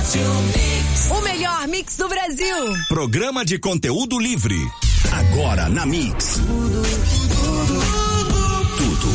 O melhor mix do Brasil. Programa de conteúdo livre. Agora na Mix. Tudo.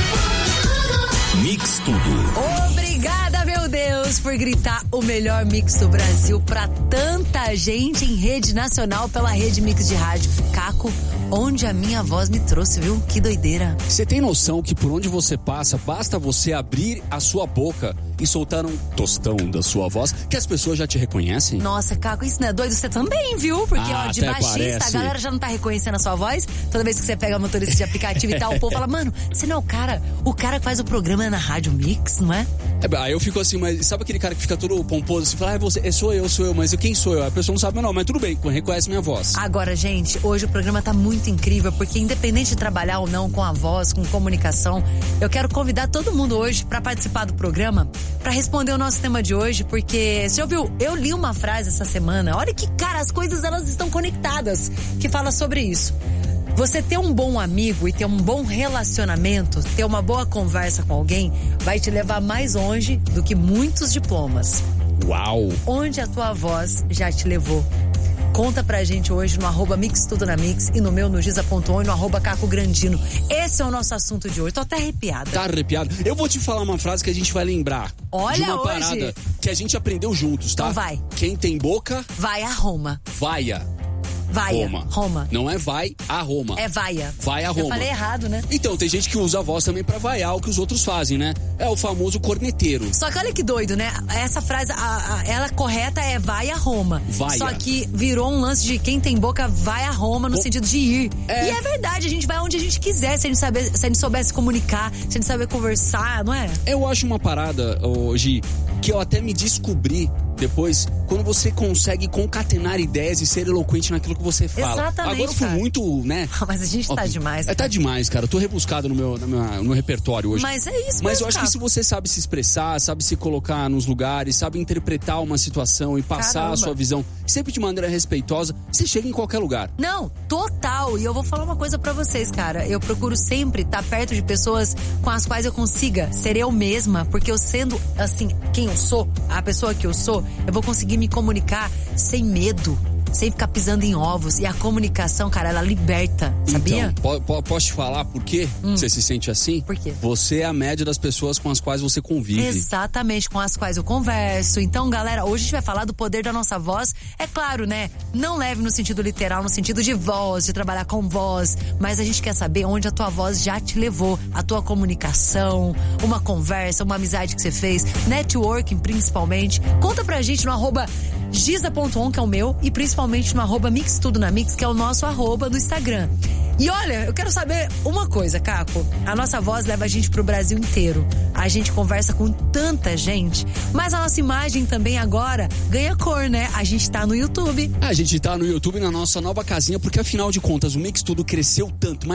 Mix Tudo. Obrigada, meu Deus, por gritar o melhor mix do Brasil pra tanta gente em rede nacional pela Rede Mix de Rádio. Caco, onde a minha voz me trouxe, viu? Que doideira. Você tem noção que por onde você passa, basta você abrir a sua boca e soltar um tostão da sua voz, que as pessoas já te reconhecem? Nossa, Caco, isso não é doido? Você também, viu? Porque, de baixista, parece. A galera já não tá reconhecendo a sua voz. Toda vez que você pega motorista de aplicativo e tal, o povo fala, mano, você não é o cara que faz o programa na Rádio Mix, não é? Aí eu fico assim, mas sabe aquele cara que fica todo pomposo, assim, fala, sou eu, mas quem sou eu? A pessoa não sabe meu nome, mas tudo bem, reconhece minha voz. Agora, gente, hoje o programa tá muito incrível, porque independente de trabalhar ou não com a voz, com comunicação, eu quero convidar todo mundo hoje pra participar do programa, pra responder o nosso tema de hoje, porque, você ouviu, eu li uma frase essa semana, olha que, cara, as coisas elas estão conectadas, que fala sobre isso. Você ter um bom amigo e ter um bom relacionamento, ter uma boa conversa com alguém, vai te levar mais longe do que muitos diplomas. Uau! Onde a tua voz já te levou? Conta pra gente hoje no @mixtudonamix e no meu, no giza.on e no @cacograndino. Esse é o nosso assunto de hoje. Tô até arrepiada. Tá arrepiado? Eu vou te falar uma frase que a gente vai lembrar. Olha de uma hoje. Parada que a gente aprendeu juntos, tá? Então vai. Quem tem boca... Vai a Roma. Vaia. Vaia. Roma. Não é vai a Roma. É vaia. Vai a Roma. Eu falei errado, né? Então, tem gente que usa a voz também pra vaiar o que os outros fazem, né? É o famoso corneteiro. Só que olha que doido, né? Essa frase, ela correta é vai a Roma. Vaia. Só que virou um lance de quem tem boca vai a Roma no sentido de ir. E é verdade, a gente vai onde a gente quiser, se a gente soubesse comunicar, se a gente souber conversar, não é? Eu acho uma parada, Gi, que eu até me descobri depois, quando você consegue concatenar ideias e ser eloquente naquilo que você fala. Exatamente. Agora eu fui muito, né? Mas a gente tá demais. Tá demais, cara. Eu tô rebuscado no meu repertório hoje. Mas é isso. Mas eu acho que se você sabe se expressar, sabe se colocar nos lugares, sabe interpretar uma situação e passar a sua visão, sempre de maneira respeitosa, você chega em qualquer lugar. Não, total. E eu vou falar uma coisa pra vocês, cara. Eu procuro sempre estar perto de pessoas com as quais eu consiga ser eu mesma, porque eu sendo, assim, quem eu sou, a pessoa que eu sou, eu vou conseguir me comunicar sem medo, sem ficar pisando em ovos. E a comunicação, cara, ela liberta, sabia? Então, posso te falar por quê você se sente assim? Por quê? Você é a média das pessoas com as quais você convive. Exatamente, com as quais eu converso. Então, galera, hoje a gente vai falar do poder da nossa voz. É claro, né? Não leve no sentido literal, no sentido de voz, de trabalhar com voz. Mas a gente quer saber onde a tua voz já te levou. A tua comunicação, uma conversa, uma amizade que você fez, networking principalmente. Conta pra gente no @giza.on, que é o meu, e principalmente no @mixtudonamix, que é o nosso @ do Instagram. E olha, eu quero saber uma coisa, Caco. A nossa voz leva a gente pro Brasil inteiro. A gente conversa com tanta gente, mas a nossa imagem também agora ganha cor, né? A gente tá no YouTube. A gente tá no YouTube, na nossa nova casinha, porque afinal de contas o Mix Tudo cresceu tanto.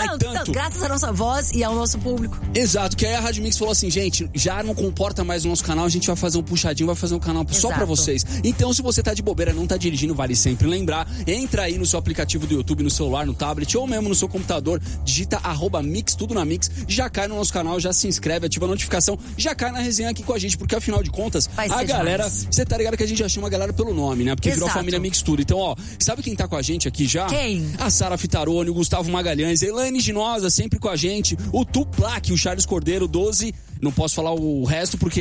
Graças à nossa voz e ao nosso público. Exato, que aí a Rádio Mix falou assim, gente, já não comporta mais o nosso canal, a gente vai fazer um puxadinho, vai fazer um canal só pra vocês. Então, se você tá de bobeira, não tá dirigindo, vale sempre lembrar, entra aí no seu aplicativo do YouTube, no celular, no tablet ou mesmo no seu computador, digita @mixtudonamix, já cai no nosso canal, já se inscreve, ativa a notificação, já cai na resenha aqui com a gente, porque afinal de contas, a galera, você tá ligado que a gente já chama a galera pelo nome, né? Porque virou a família Mix Tudo. Então, sabe quem tá com a gente aqui já? Quem? A Sara Fitaroni, o Gustavo Magalhães, a Elaine Ginosa, sempre com a gente, o Tuplac, o Charles Cordeiro, 12... Não posso falar o resto porque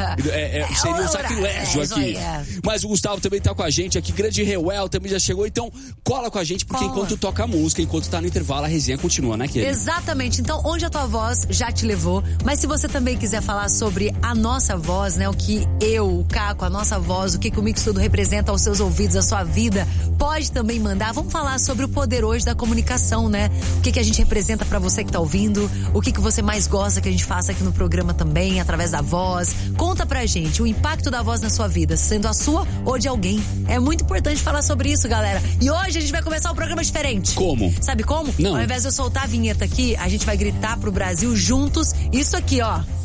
seria um sacrilégio aqui. Mas o Gustavo também tá com a gente aqui. Grande Reuel também já chegou. Então, cola com a gente, porque enquanto toca a música, enquanto tá no intervalo, a resenha continua, né, querido? Exatamente. Então, onde a tua voz já te levou. Mas se você também quiser falar sobre a nossa voz, né? O que eu, o Caco, a nossa voz, o que o Mix Tudo representa aos seus ouvidos, a sua vida, pode também mandar. Vamos falar sobre o poder hoje da comunicação, né? O que a gente representa pra você que tá ouvindo, o que você mais gosta que a gente faça aqui no programa também, através da voz. Conta pra gente o impacto da voz na sua vida, sendo a sua ou de alguém. É muito importante falar sobre isso, galera. E hoje a gente vai começar um programa diferente. Como? Sabe como? Não. Ao invés de eu soltar a vinheta aqui, a gente vai gritar pro Brasil juntos. Isso aqui, ó.